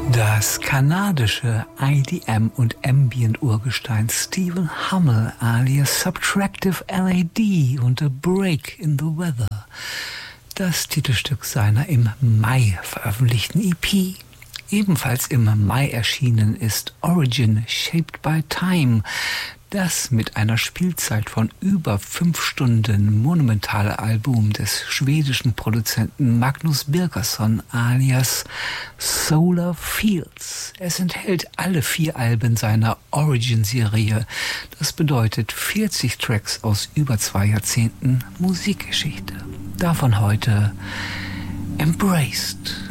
Das kanadische IDM- und Ambient-Urgestein Stephen Hummel alias Subtractive LAD und A Break in the Weather. Das Titelstück seiner im Mai veröffentlichten EP. Ebenfalls im Mai erschienen ist Origin Shaped by Time, das mit einer Spielzeit von über 5 Stunden monumentale Album des schwedischen Produzenten Magnus Birgersson alias Solar Fields. Es enthält alle 4 Alben seiner Origin-Serie. Das bedeutet 40 Tracks aus über 2 Jahrzehnten Musikgeschichte. Davon heute Embraced.